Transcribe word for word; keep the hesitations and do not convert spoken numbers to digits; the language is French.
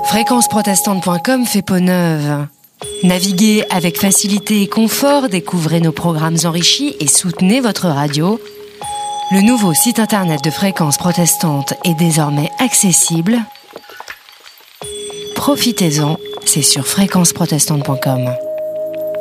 fréquence protestante point com fait peau neuve. Naviguez avec facilité et confort, découvrez nos programmes enrichis et soutenez votre radio. Le nouveau site internet de Fréquence Protestante est désormais accessible. Profitez-en, c'est sur fréquence protestante point com.